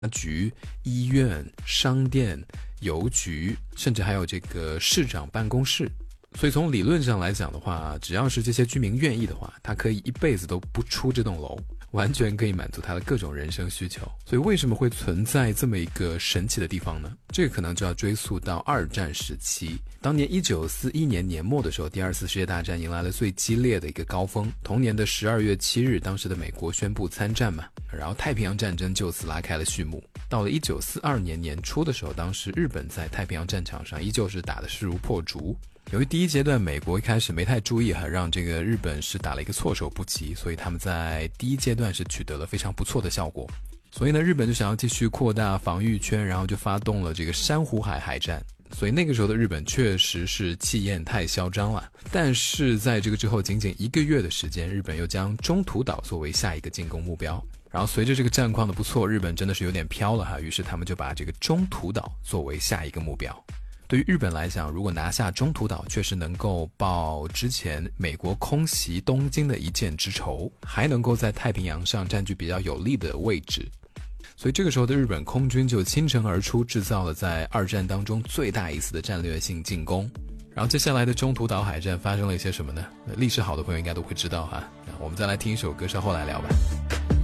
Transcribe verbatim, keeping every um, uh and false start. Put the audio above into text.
局、医院、商店、邮局，甚至还有这个市长办公室。所以从理论上来讲的话，只要是这些居民愿意的话，他可以一辈子都不出这栋楼，完全可以满足他的各种人生需求。所以为什么会存在这么一个神奇的地方呢？这个可能就要追溯到二战时期。当年一九四一年年末的时候，第二次世界大战迎来了最激烈的一个高峰。同年的十二月七日，当时的美国宣布参战嘛，然后太平洋战争就此拉开了序幕。到了一九四二年年初的时候，当时日本在太平洋战场上依旧是打得势如破竹。由于第一阶段美国一开始没太注意，还让这个日本是打了一个措手不及，所以他们在第一阶段是取得了非常不错的效果。所以呢，日本就想要继续扩大防御圈，然后就发动了这个珊瑚海海战。所以那个时候的日本确实是气焰太嚣张了。但是在这个之后仅仅一个月的时间，日本又将中途岛作为下一个进攻目标。然后随着这个战况的不错，日本真的是有点飘了哈，于是他们就把这个中途岛作为下一个目标。对于日本来讲，如果拿下中途岛，确实能够报之前美国空袭东京的一箭之仇，还能够在太平洋上占据比较有利的位置。所以这个时候的日本空军就倾城而出，制造了在二战当中最大一次的战略性进攻。然后接下来的中途岛海战发生了一些什么呢？历史好的朋友应该都会知道哈。我们再来听一首歌，稍后来聊吧。